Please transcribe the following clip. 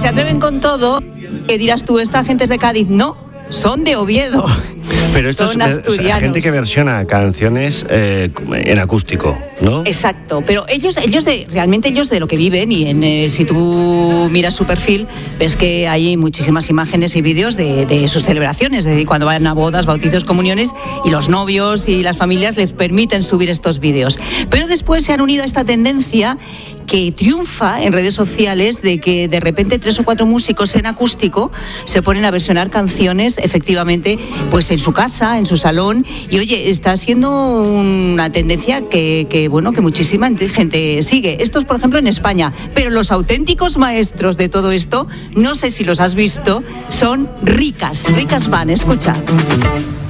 se atreven con todo, que dirás tú, esta gente es de Cádiz. No, son de Oviedo. Pero esto son es asturianos. gente que versiona canciones en acústico, ¿no? Exacto, pero ellos realmente de lo que viven, y si tú miras su perfil, ves que hay muchísimas imágenes y vídeos de sus celebraciones, de cuando van a bodas, bautizos, comuniones, y los novios y las familias les permiten subir estos vídeos. Pero después se han unido a esta tendencia que triunfa en redes sociales, de que de repente 3 o 4 músicos en acústico se ponen a versionar canciones, efectivamente, pues en su casa, en su salón, y oye, está siendo una tendencia que muchísima gente sigue. Esto es, por ejemplo, en España, pero los auténticos maestros de todo esto, no sé si los has visto, son Ricas Van. Escucha.